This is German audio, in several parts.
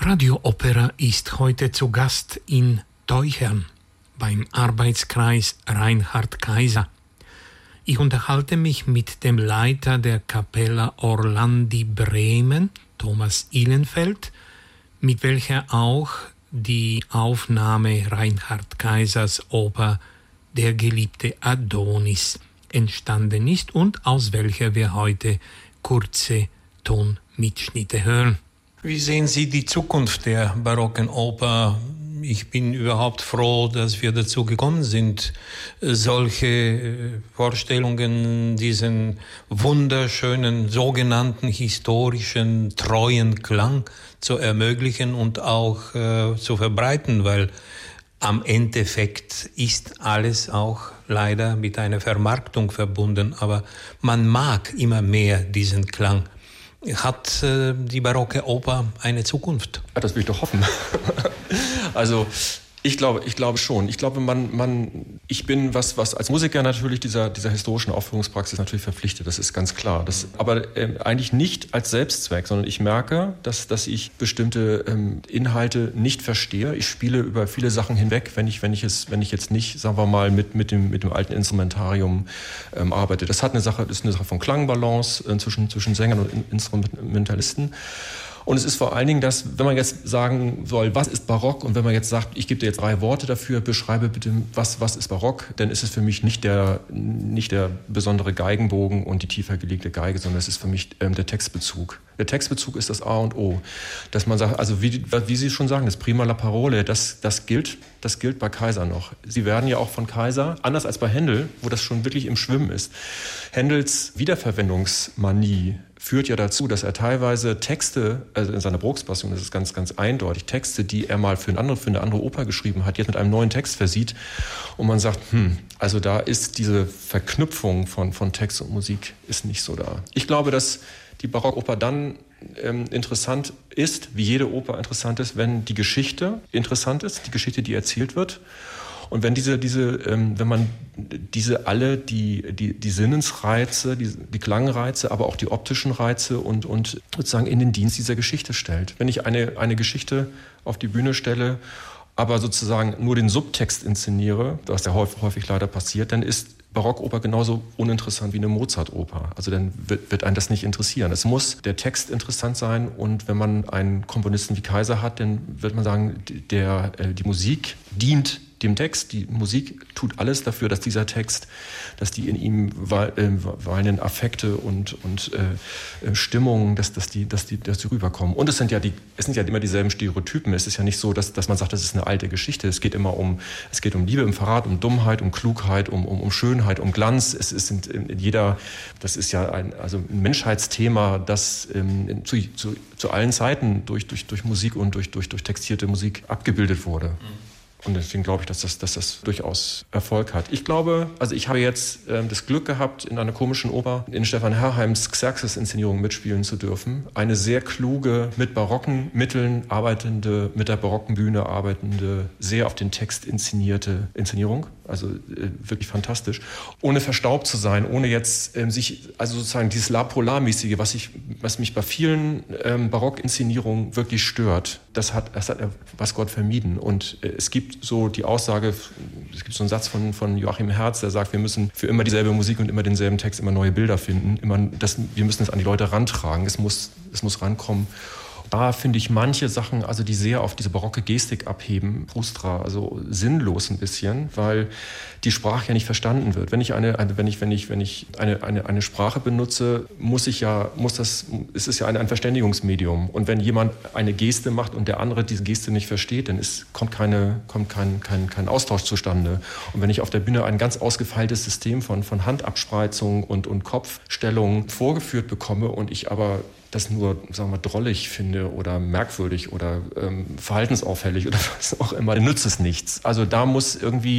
Radio Opera ist heute zu Gast in Teuchern beim Arbeitskreis Reinhard Kaiser. Ich unterhalte mich mit dem Leiter der Capella Orlandi Bremen, Thomas Ihlenfeld, mit welcher auch die Aufnahme Reinhard Kaisers Oper Der geliebte Adonis entstanden ist und aus welcher wir heute kurze Tonmitschnitte hören. Wie sehen Sie die Zukunft der barocken Oper? Ich bin überhaupt froh, dass wir dazu gekommen sind, solche Vorstellungen, diesen wunderschönen, sogenannten historischen, treuen Klang zu ermöglichen und auch zu verbreiten, weil am Endeffekt ist alles auch leider mit einer Vermarktung verbunden, aber man mag immer mehr diesen Klang. Hat die barocke Oper eine Zukunft? Ja, das will ich doch hoffen. Also ich glaube schon. Ich glaube, ich bin was als Musiker natürlich dieser historischen Aufführungspraxis natürlich verpflichtet. Das ist ganz klar. Aber eigentlich nicht als Selbstzweck, sondern ich merke, dass ich bestimmte Inhalte nicht verstehe. Ich spiele über viele Sachen hinweg, wenn ich jetzt nicht, sagen wir mal, mit dem alten Instrumentarium arbeite. Das ist eine Sache von Klangbalance zwischen Sängern und Instrumentalisten. Und es ist vor allen Dingen das, wenn man jetzt sagen soll, was ist Barock? Und wenn man jetzt sagt, ich gebe dir jetzt 3 Worte dafür, beschreibe bitte, was ist Barock? Dann ist es für mich nicht der besondere Geigenbogen und die tiefer gelegte Geige, sondern es ist für mich der Textbezug. Der Textbezug ist das A und O. Dass man sagt, also wie Sie schon sagen, das Prima la Parole, das gilt bei Kaiser noch. Sie werden ja auch von Kaiser, anders als bei Händel, wo das schon wirklich im Schwimmen ist, Händels Wiederverwendungsmanie führt ja dazu, dass er teilweise Texte, also in seiner Bruckspassion ist es ganz, ganz eindeutig, Texte, die er mal für eine andere Oper geschrieben hat, jetzt mit einem neuen Text versieht. Und man sagt, also da ist diese Verknüpfung von Text und Musik ist nicht so da. Ich glaube, dass die Barockoper dann interessant ist, wie jede Oper interessant ist, wenn die Geschichte interessant ist, die Geschichte, die erzählt wird. Und wenn wenn man die Sinnesreize, die Klangreize, aber auch die optischen Reize und sozusagen in den Dienst dieser Geschichte stellt. Wenn ich eine Geschichte auf die Bühne stelle, aber sozusagen nur den Subtext inszeniere, was ja häufig leider passiert, dann ist Barockoper genauso uninteressant wie eine Mozart-Oper. Also dann wird einen das nicht interessieren. Es muss der Text interessant sein und wenn man einen Komponisten wie Kaiser hat, dann wird man sagen, die Musik dient dem Text. Die Musik tut alles dafür, dass dieser Text, dass die in ihm weilenden Affekte und Stimmungen, dass die rüberkommen. Und es sind ja immer dieselben Stereotypen. Es ist ja nicht so, dass man sagt, das ist eine alte Geschichte. Es geht um Liebe im Verrat, um Dummheit, um Klugheit, um Schönheit, um Glanz. Das ist ja ein Menschheitsthema, das zu allen Zeiten durch Musik und durch textierte Musik abgebildet wurde. Und deswegen glaube ich, dass das durchaus Erfolg hat. Ich glaube, also ich habe jetzt das Glück gehabt, in einer komischen Oper in Stefan Herrheims Xerxes-Inszenierung mitspielen zu dürfen. Eine sehr kluge, mit barocken Mitteln arbeitende, mit der barocken Bühne arbeitende, sehr auf den Text inszenierte Inszenierung. Also wirklich fantastisch. Ohne verstaubt zu sein, ohne jetzt also sozusagen dieses La Polar-mäßige, was mich bei vielen Barockinszenierungen wirklich stört, das hat was Gott vermieden. Und es gibt so die Aussage, es gibt so einen Satz von Joachim Herz, der sagt, wir müssen für immer dieselbe Musik und immer denselben Text, immer neue Bilder finden. Wir müssen es an die Leute rantragen, es muss rankommen. Da finde ich manche Sachen, also die sehr auf diese barocke Gestik abheben, frustra, also sinnlos ein bisschen, weil die Sprache ja nicht verstanden wird. Wenn ich eine Sprache benutze, ist es ja ein Verständigungsmedium. Und wenn jemand eine Geste macht und der andere diese Geste nicht versteht, dann kommt kein Austausch zustande. Und wenn ich auf der Bühne ein ganz ausgefeiltes System von Handabspreizung und Kopfstellung vorgeführt bekomme und ich aber das nur, sagen wir mal, drollig finde oder merkwürdig oder verhaltensauffällig oder was auch immer, dann nützt es nichts. Also da muss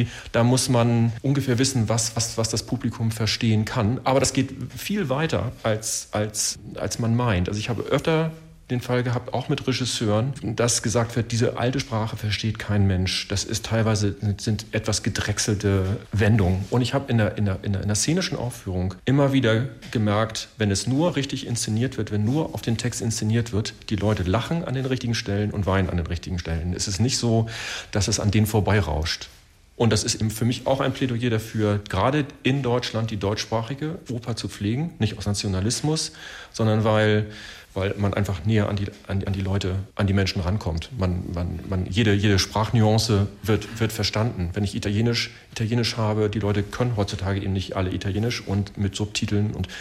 man ungefähr wissen, was das Publikum verstehen kann. Aber das geht viel weiter, als man meint. Also ich habe öfter den Fall gehabt, auch mit Regisseuren, dass gesagt wird, diese alte Sprache versteht kein Mensch. Das ist teilweise sind etwas gedrechselte Wendungen. Und ich habe in der szenischen Aufführung immer wieder gemerkt, wenn es nur richtig inszeniert wird, wenn nur auf den Text inszeniert wird, die Leute lachen an den richtigen Stellen und weinen an den richtigen Stellen. Es ist nicht so, dass es an denen vorbeirauscht. Und das ist eben für mich auch ein Plädoyer dafür, gerade in Deutschland die deutschsprachige Oper zu pflegen, nicht aus Nationalismus, sondern weil man einfach näher an die Leute, an die Menschen rankommt. Jede Sprachnuance wird verstanden. Wenn ich Italienisch habe, die Leute können heutzutage eben nicht alle Italienisch und mit Subtiteln und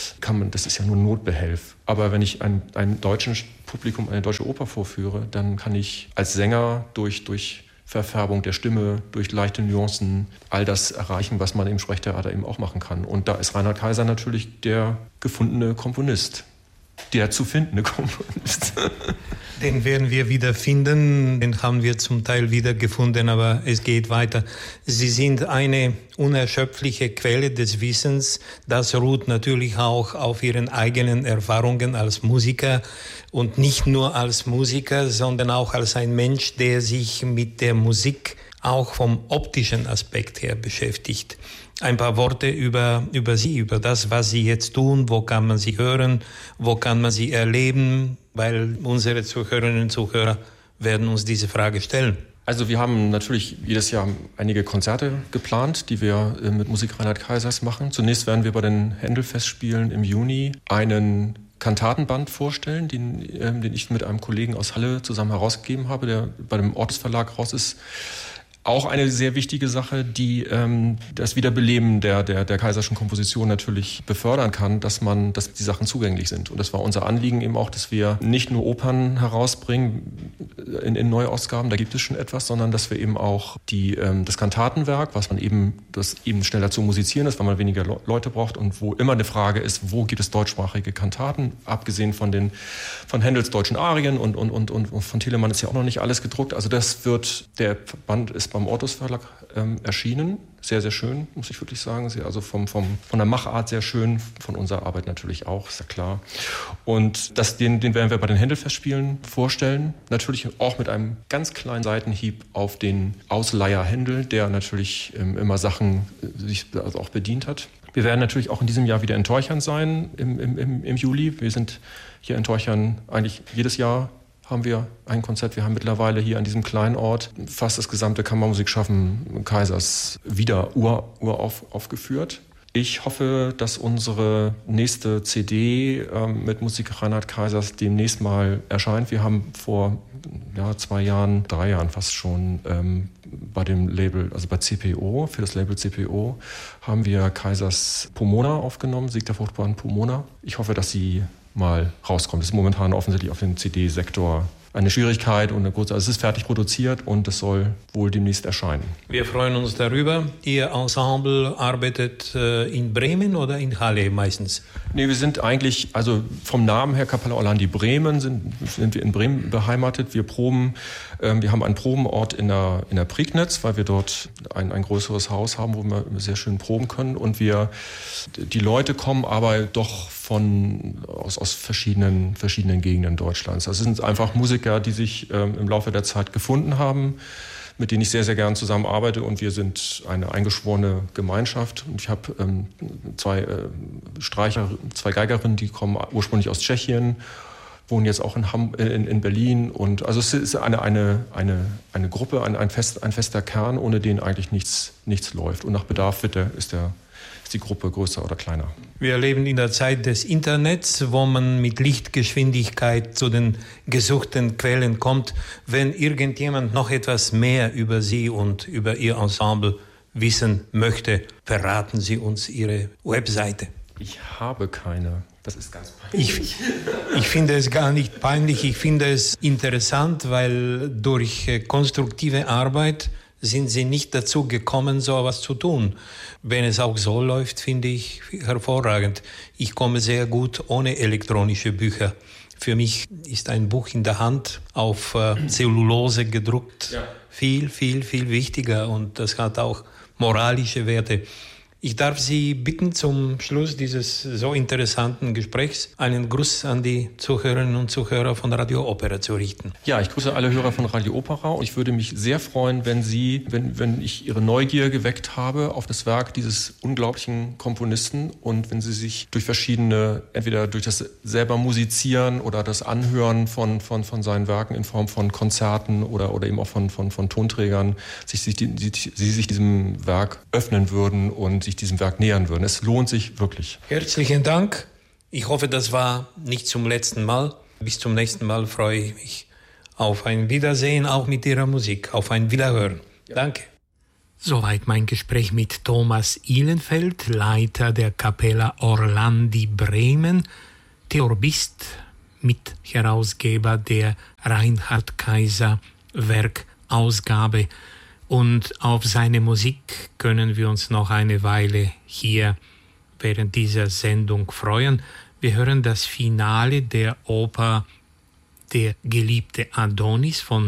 das ist ja nur Notbehelf. Aber wenn ich einem deutschen Publikum eine deutsche Oper vorführe, dann kann ich als Sänger durch Verfärbung der Stimme, durch leichte Nuancen, all das erreichen, was man im Sprechtheater eben auch machen kann. Und da ist Reinhard Kaiser natürlich der gefundene Komponist. Der zu findende Komponist. Den werden wir wieder finden, den haben wir zum Teil wieder gefunden, aber es geht weiter. Sie sind eine unerschöpfliche Quelle des Wissens. Das ruht natürlich auch auf Ihren eigenen Erfahrungen als Musiker und nicht nur als Musiker, sondern auch als ein Mensch, der sich mit der Musik auch vom optischen Aspekt her beschäftigt. Ein paar Worte über Sie, über das, was Sie jetzt tun, wo kann man Sie hören, wo kann man Sie erleben, weil unsere Zuhörerinnen und Zuhörer werden uns diese Frage stellen. Also wir haben natürlich jedes Jahr einige Konzerte geplant, die wir mit Musik Reinhard Kaisers machen. Zunächst werden wir bei den Händel-Festspielen im Juni einen Kantatenband vorstellen, den ich mit einem Kollegen aus Halle zusammen herausgegeben habe, der bei dem Ortes Verlag raus ist. Auch eine sehr wichtige Sache, die das Wiederbeleben der kaiserschen Komposition natürlich befördern kann, dass die Sachen zugänglich sind. Und das war unser Anliegen eben auch, dass wir nicht nur Opern herausbringen in Neuausgaben, da gibt es schon etwas, sondern dass wir eben auch das Kantatenwerk, das eben schneller zu musizieren ist, weil man weniger Leute braucht und wo immer eine Frage ist, wo gibt es deutschsprachige Kantaten, abgesehen von Händels deutschen Arien und von Telemann ist ja auch noch nicht alles gedruckt. Also der Band ist beim Ortus Verlag erschienen. Sehr, sehr schön, muss ich wirklich sagen. Also von der Machart sehr schön, von unserer Arbeit natürlich auch, ist ja klar. Und den werden wir bei den Händel-Festspielen vorstellen. Natürlich auch mit einem ganz kleinen Seitenhieb auf den Ausleiher Händel, der natürlich immer Sachen sich also auch bedient hat. Wir werden natürlich auch in diesem Jahr wieder in Teuchern sein, im Juli. Wir sind hier in Teuchern eigentlich jedes Jahr haben wir ein Konzert. Wir haben mittlerweile hier an diesem kleinen Ort fast das gesamte Kammermusikschaffen Kaisers wieder aufgeführt. Ich hoffe, dass unsere nächste CD mit Musik Reinhard Kaisers demnächst mal erscheint. Wir haben vor 3 Jahren fast schon bei dem Label, also bei CPO, für das Label CPO, haben wir Kaisers Pomona aufgenommen, Sieg der fruchtbaren Pomona. Ich hoffe, dass sie mal rauskommt. Das ist momentan offensichtlich auf dem CD-Sektor eine Schwierigkeit und also es ist fertig produziert und es soll wohl demnächst erscheinen. Wir freuen uns darüber. Ihr Ensemble arbeitet in Bremen oder in Halle meistens? Nee, wir sind eigentlich, also vom Namen her Kapella Orlandi Bremen sind wir in Bremen beheimatet. Wir haben einen Probenort in der Prignitz, weil wir dort ein größeres Haus haben, wo wir sehr schön proben können und die Leute kommen aber doch aus verschiedenen Gegenden Deutschlands. Das sind einfach Musiker, die sich im Laufe der Zeit gefunden haben, mit denen ich sehr, sehr gern zusammenarbeite und wir sind eine eingeschworene Gemeinschaft. Und ich habe zwei Geigerinnen, die kommen ursprünglich aus Tschechien, wohnen jetzt auch in Berlin und also es ist eine Gruppe, ein fester Kern, ohne den eigentlich nichts läuft. Und nach Bedarf ist die Gruppe größer oder kleiner. Wir leben in der Zeit des Internets, wo man mit Lichtgeschwindigkeit zu den gesuchten Quellen kommt. Wenn irgendjemand noch etwas mehr über Sie und über Ihr Ensemble wissen möchte, verraten Sie uns Ihre Webseite. Ich habe keine. Das ist ganz peinlich. Ich finde es gar nicht peinlich. Ich finde es interessant, weil durch konstruktive Arbeit sind Sie nicht dazu gekommen, so etwas zu tun. Wenn es auch so läuft, finde ich hervorragend. Ich komme sehr gut ohne elektronische Bücher. Für mich ist ein Buch in der Hand auf Zellulose gedruckt viel, viel, viel wichtiger und das hat auch moralische Werte. Ich darf Sie bitten, zum Schluss dieses so interessanten Gesprächs einen Gruß an die Zuhörerinnen und Zuhörer von Radio Opera zu richten. Ja, ich grüße alle Hörer von Radio Opera und ich würde mich sehr freuen, wenn ich Ihre Neugier geweckt habe auf das Werk dieses unglaublichen Komponisten und wenn Sie sich durch verschiedene, entweder durch das selber Musizieren oder das Anhören von seinen Werken in Form von Konzerten oder eben auch von Tonträgern, Sie sich diesem Werk öffnen würden und sich diesem Werk nähern würden. Es lohnt sich wirklich. Herzlichen Dank. Ich hoffe, das war nicht zum letzten Mal. Bis zum nächsten Mal freue ich mich auf ein Wiedersehen, auch mit Ihrer Musik, auf ein Wiederhören. Ja. Danke. Soweit mein Gespräch mit Thomas Ihlenfeld, Leiter der Capella Orlandi Bremen, Theorbist, Mitherausgeber der Reinhard Kaiser Werkausgabe. Und auf seine Musik können wir uns noch eine Weile hier während dieser Sendung freuen. Wir hören das Finale der Oper Der geliebte Adonis von